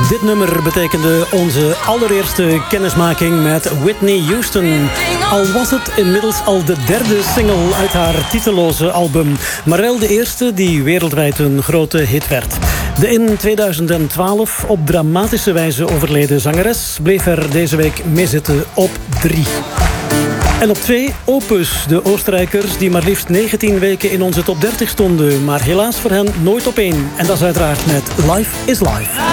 Dit nummer betekende onze allereerste kennismaking met Whitney Houston. Al was het inmiddels al de derde single uit haar titelloze album, maar wel de eerste die wereldwijd een grote hit werd. De in 2012 op dramatische wijze overleden zangeres bleef er deze week mee zitten op 3. En op 2 Opus, de Oostenrijkers die maar liefst 19 weken in onze top 30 stonden, maar helaas voor hen nooit op 1. En dat is uiteraard met Life is Life.